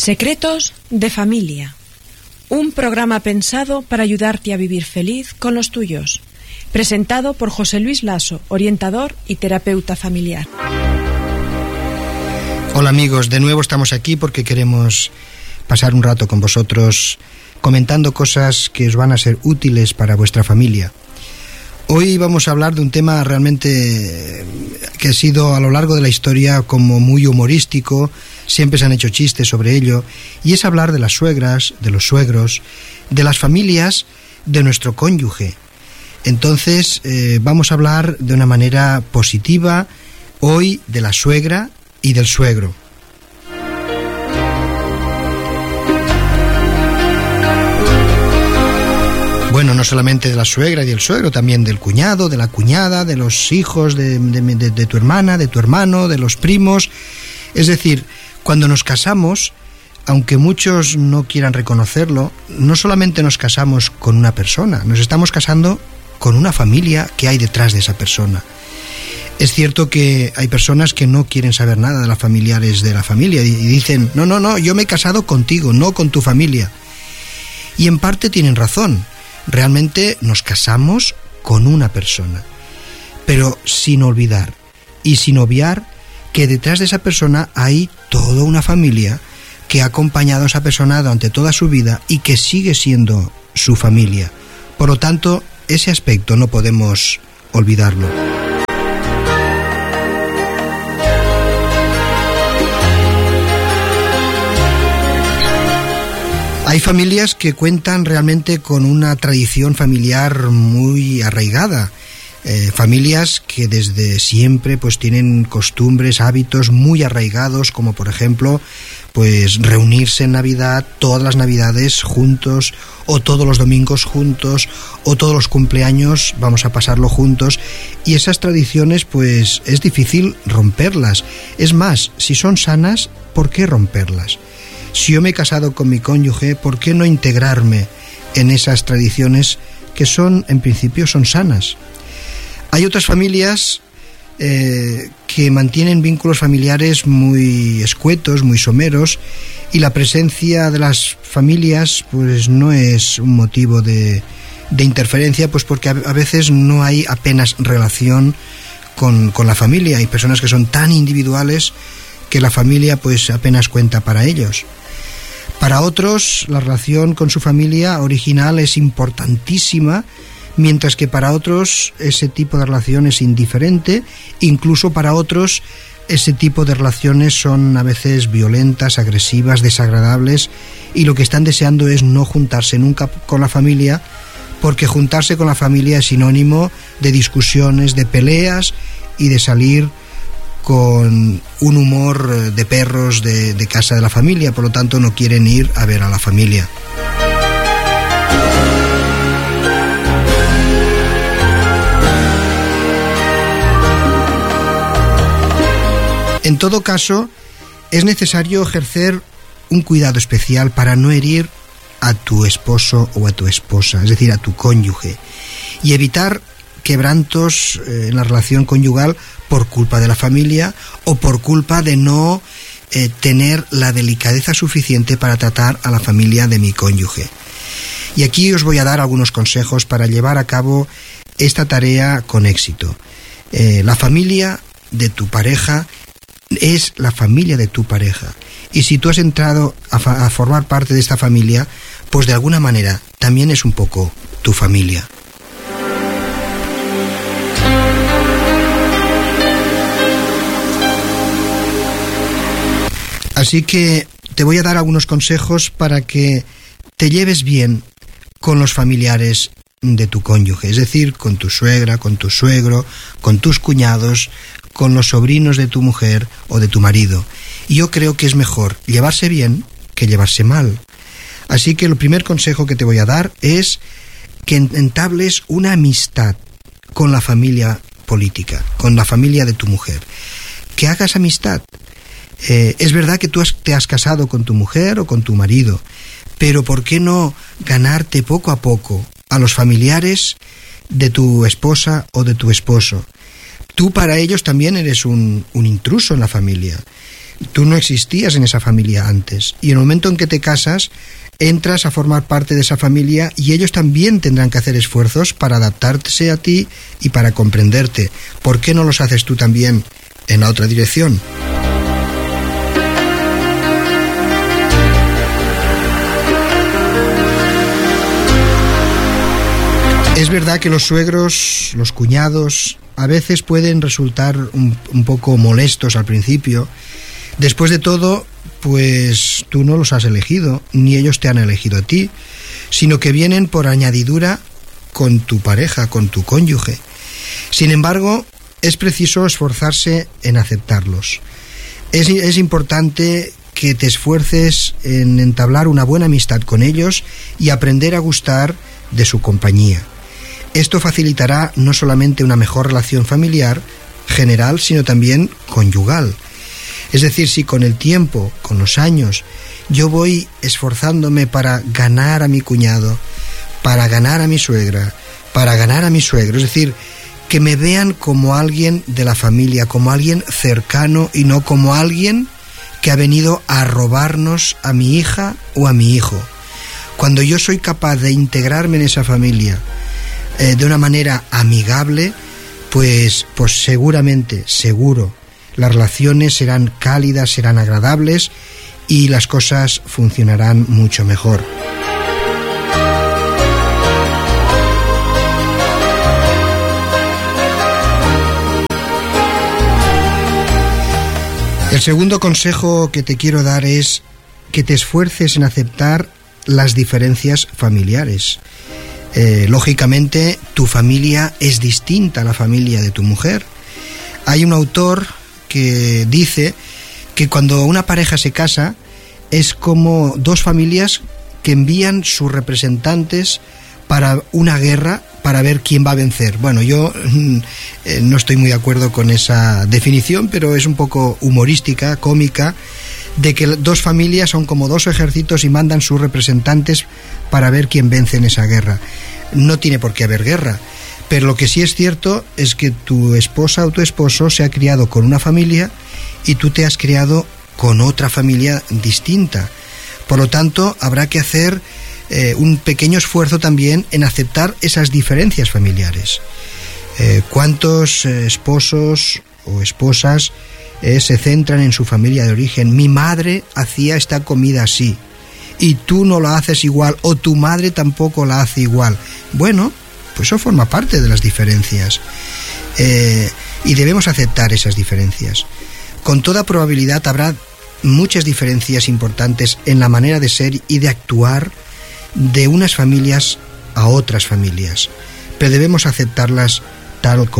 Secretos de familia. Un programa pensado para ayudarte a vivir feliz con los tuyos. Presentado por José Luis Lasso, orientador y terapeuta familiar. Hola amigos, de nuevo estamos aquí porque queremos pasar un rato con vosotros comentando cosas que os van a ser útiles para vuestra familia. Hoy vamos a hablar de un tema realmente que ha sido a lo largo de la historia como muy humorístico, siempre se han hecho chistes sobre ello, y es hablar de las suegras, de los suegros, de las familias, de nuestro cónyuge. Entonces vamos a hablar de una manera positiva hoy de la suegra y del suegro. Bueno, no solamente de la suegra y del suegro, también del cuñado, de la cuñada, de los hijos de tu hermana, de tu hermano, de los primos. Es decir, cuando nos casamos, aunque muchos no quieran reconocerlo, no solamente nos casamos con una persona, nos estamos casando con una familia que hay detrás de esa persona. Es cierto que hay personas que no quieren saber nada de los familiares de la familia y dicen, no, yo me he casado contigo, no con tu familia. Y en parte tienen razón. Realmente nos casamos con una persona, pero sin olvidar y sin obviar que detrás de esa persona hay toda una familia que ha acompañado a esa persona durante toda su vida y que sigue siendo su familia. Por lo tanto, ese aspecto no podemos olvidarlo. Hay familias que cuentan realmente con una tradición familiar muy arraigada, familias que desde siempre pues tienen costumbres, hábitos muy arraigados, como por ejemplo pues reunirse en Navidad, todas las Navidades juntos, o todos los domingos juntos, o todos los cumpleaños vamos a pasarlo juntos, y esas tradiciones pues es difícil romperlas. Es más, si son sanas, ¿por qué romperlas? Si yo me he casado con mi cónyuge, ¿por qué no integrarme en esas tradiciones que en principio son sanas? Hay otras familias que mantienen vínculos familiares muy escuetos, muy someros, y la presencia de las familias pues no es un motivo de interferencia, pues porque a veces no hay apenas relación con la familia. Hay personas que son tan individuales que la familia pues apenas cuenta para ellos. Para otros, la relación con su familia original es importantísima, mientras que para otros ese tipo de relación es indiferente. Incluso para otros ese tipo de relaciones son a veces violentas, agresivas, desagradables, y lo que están deseando es no juntarse nunca con la familia, porque juntarse con la familia es sinónimo de discusiones, de peleas y de salir con un humor de perros de casa de la familia. Por lo tanto no quieren ir a ver a la familia. En todo caso, es necesario ejercer un cuidado especial para no herir a tu esposo o a tu esposa, es decir, a tu cónyuge, y evitar quebrantos en la relación conyugal por culpa de la familia o por culpa de no tener la delicadeza suficiente para tratar a la familia de mi cónyuge. Y aquí os voy a dar algunos consejos para llevar a cabo esta tarea con éxito. La familia de tu pareja es la familia de tu pareja, y si tú has entrado a formar parte de esta familia, pues de alguna manera también es un poco tu familia. Así que te voy a dar algunos consejos para que te lleves bien con los familiares de tu cónyuge, es decir, con tu suegra, con tu suegro, con tus cuñados, con los sobrinos de tu mujer o de tu marido. Y yo creo que es mejor llevarse bien que llevarse mal. Así que el primer consejo que te voy a dar es que entables una amistad con la familia política, con la familia de tu mujer. Que hagas amistad. Es verdad que tú te has casado con tu mujer o con tu marido, pero ¿por qué no ganarte poco a poco a los familiares de tu esposa o de tu esposo? Tú para ellos también eres un intruso en la familia. Tú no existías en esa familia antes, y en el momento en que te casas, entras a formar parte de esa familia y ellos también tendrán que hacer esfuerzos para adaptarse a ti y para comprenderte. ¿Por qué no los haces tú también en la otra dirección? Es verdad que los suegros, los cuñados, a veces pueden resultar un poco molestos al principio. Después de todo, pues tú no los has elegido, ni ellos te han elegido a ti, sino que vienen por añadidura con tu pareja, con tu cónyuge. Sin embargo, es preciso esforzarse en aceptarlos. Es importante que te esfuerces en entablar una buena amistad con ellos y aprender a gustar de su compañía. Esto facilitará no solamente una mejor relación familiar general, sino también conyugal. Es decir, si con el tiempo, con los años, yo voy esforzándome para ganar a mi cuñado, para ganar a mi suegra, para ganar a mi suegro, es decir, que me vean como alguien de la familia, como alguien cercano y no como alguien que ha venido a robarnos a mi hija o a mi hijo. Cuando yo soy capaz de integrarme en esa familia de una manera amigable, pues seguro, las relaciones serán cálidas, serán agradables y las cosas funcionarán mucho mejor. El segundo consejo que te quiero dar es que te esfuerces en aceptar las diferencias familiares. Lógicamente, tu familia es distinta a la familia de tu mujer. Hay un autor que dice que cuando una pareja se casa es como dos familias que envían sus representantes para una guerra para ver quién va a vencer. Bueno, yo no estoy muy de acuerdo con esa definición, pero es un poco humorística, cómica, de que dos familias son como dos ejércitos y mandan sus representantes para ver quién vence en esa guerra. No tiene por qué haber guerra, pero lo que sí es cierto es que tu esposa o tu esposo se ha criado con una familia y tú te has criado con otra familia distinta. Por lo tanto, habrá que hacer un pequeño esfuerzo también en aceptar esas diferencias familiares. ¿Cuántos esposos o esposas se centran en su familia de origen? Mi madre hacía esta comida así y tú no la haces igual, o tu madre tampoco la hace igual. Bueno, pues eso forma parte de las diferencias y debemos aceptar esas diferencias. Con toda probabilidad habrá muchas diferencias importantes en la manera de ser y de actuar de unas familias a otras familias, pero debemos aceptarlas tal como